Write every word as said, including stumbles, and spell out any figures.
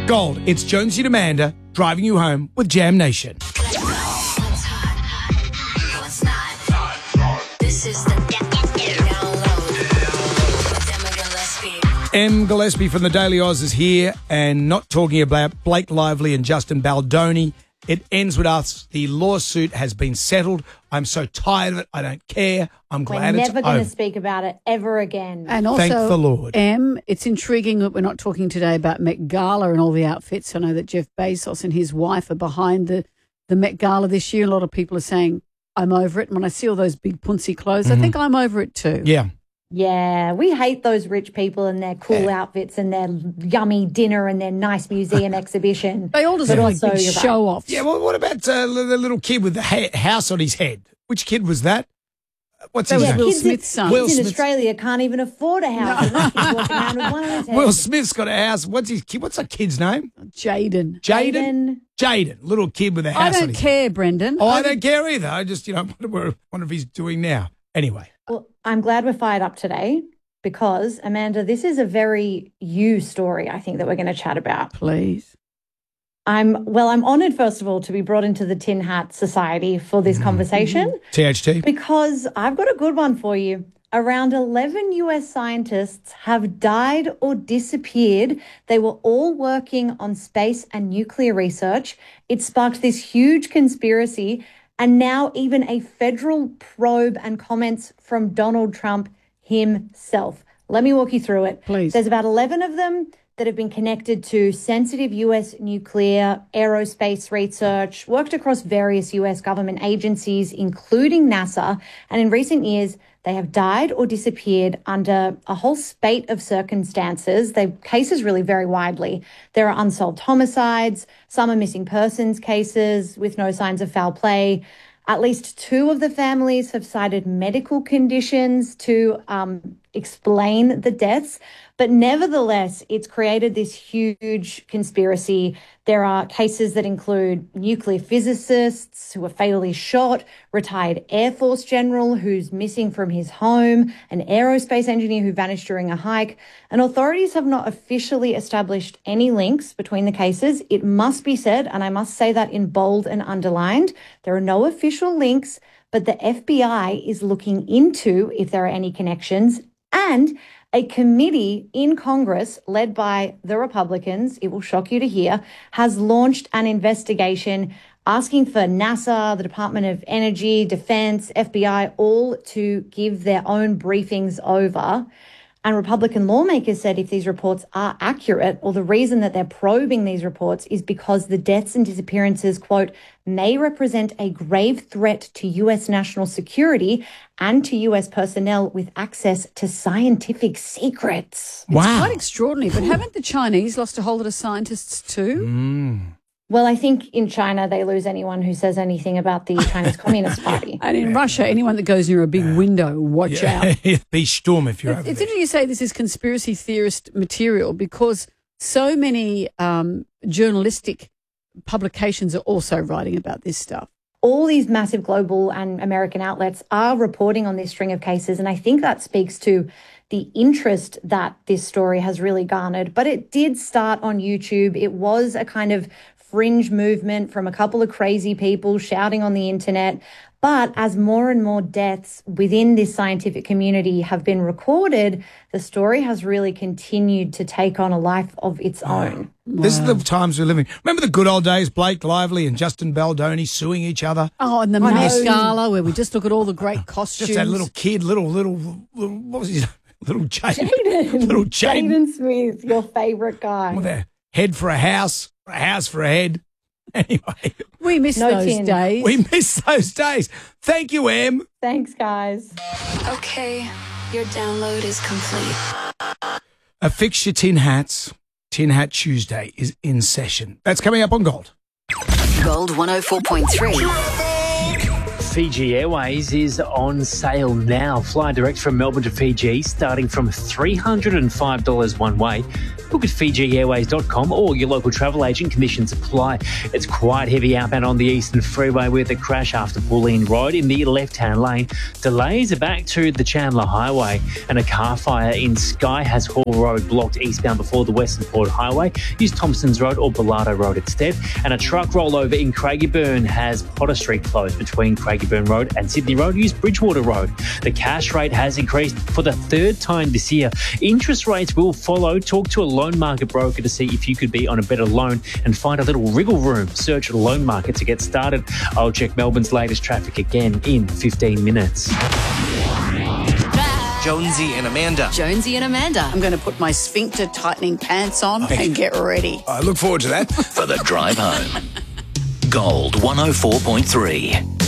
Gold, it's Jonesy and Amanda driving you home with Jam Nation. This is the download. M. Gillespie from the Daily Oz is here, and not talking about Blake Lively and Justin Baldoni. It ends with us. The lawsuit has been settled. I'm so tired of it. I don't care. I'm glad We're it's never going over. to speak about it ever again. And also, Thank the Lord. Em, it's intriguing that we're not talking today about Met Gala and all the outfits. I know that Jeff Bezos and his wife are behind the, the Met Gala this year. A lot of people are saying, I'm over it. And when I see all those big punsy clothes, Mm-hmm. I think I'm over it too. Yeah. Yeah, we hate those rich people and their cool outfits and their yummy dinner and their nice museum exhibition. They all just But look like also, big you're right. show-offs. Yeah, well, what about uh, the little kid with the ha- house on his head? Which kid was that? What's That his was name? Will kids Smith's son. Will Kids in Smith. Australia can't even afford a house. And that kid's walking around with one on his head. Will Smith's got a house. What's his kid? What's that kid's name? Jaden. Jaden? Jaden. Jaden. Little kid with a house I on don't his care, Brendan. Oh, I don't care either. I just, you know, wonder, wonder if he's doing now. Anyway. Well, I'm glad we're fired up today because, Amanda, this is a very you story, I think, that we're going to chat about. Please. I'm, well, I'm honoured, first of all, to be brought into the Tin Hat Society for this conversation T H T. because I've got a good one for you. Around eleven U S scientists have died or disappeared. They were all working on space and nuclear research. It sparked this huge conspiracy, and now even a federal probe and comments from Donald Trump himself. Let me walk you through it. Please. There's about eleven of them that have been connected to sensitive U S nuclear, aerospace research, worked across various U S government agencies, including NASA. And in recent years, they have died or disappeared under a whole spate of circumstances. They cases really vary widely. There are unsolved homicides. Some are missing persons cases with no signs of foul play. At least two of the families have cited medical conditions to um, explain the deaths. But nevertheless, it's created this huge conspiracy. There are cases that include nuclear physicists who were fatally shot, retired Air Force general who's missing from his home, an aerospace engineer who vanished during a hike. And authorities have not officially established any links between the cases. It must be said, and I must say that in bold and underlined, there are no official links, but the F B I is looking into if there are any connections. And a committee in Congress led by the Republicans, it will shock you to hear, has launched an investigation asking for NASA, the Department of Energy, Defense, F B I, all to give their own briefings over. And Republican lawmakers said if these reports are accurate, or the reason that they're probing these reports is because the deaths and disappearances, quote, may represent a grave threat to U S national security and to U S personnel with access to scientific secrets. It's Wow. quite extraordinary. But haven't the Chinese lost a whole lot of scientists too? Mm. Well, I think in China, they lose anyone who says anything about the Chinese Communist Party. And in Russia, anyone that goes near a big window, watch out. Be storm if you're It's, over it's there. interesting you say this is conspiracy theorist material because so many um, journalistic publications are also writing about this stuff. All these massive global and American outlets are reporting on this string of cases. And I think that speaks to the interest that this story has really garnered. But it did start on YouTube. It was a kind of fringe movement from a couple of crazy people shouting on the internet. But as more and more deaths within this scientific community have been recorded, the story has really continued to take on a life of its own. This is the times we're living. Remember the good old days, Blake Lively and Justin Baldoni suing each other? Oh, and the I Met know. Gala where we just look at all the great costumes. Just that little kid, little, little, little what was his little Jaden. Jaden. Little Jaden. Jaden Smith, your favourite guy. With a head for a house, a house for a head. Anyway, We miss No those tin. days. we miss those days. Thank you, Em. Thanks, guys. Okay, your download is complete. Affix your tin hats. Tin Hat Tuesday is in session. That's coming up on Gold. Gold one oh four point three. Fiji Airways is on sale now. Fly direct from Melbourne to Fiji starting from three hundred five dollars one way. Book at fiji airways dot com or your local travel agent. Conditions apply. It's quite heavy outbound on the Eastern Freeway with a crash after Bulleen Road in the left-hand lane. Delays are back to the Chandler Highway, and a car fire in Skye has Hall Road blocked eastbound before the Western Port Highway. Use Thompson's Road or Bellardo Road instead. And a truck rollover in Craigieburn has Potter Street closed between Craigieburn Road and Sydney Road. Use Bridgewater Road. The cash rate has increased for the third time this year. Interest rates will follow. Talk to a loan market broker to see if you could be on a better loan and find a little wriggle room. Search Loan Market to get started. I'll check Melbourne's latest traffic again in fifteen minutes. Jonesy and Amanda. Jonesy and Amanda. I'm going to put my sphincter tightening pants on and get ready. I look forward to that. For the drive home. Gold one oh four point three.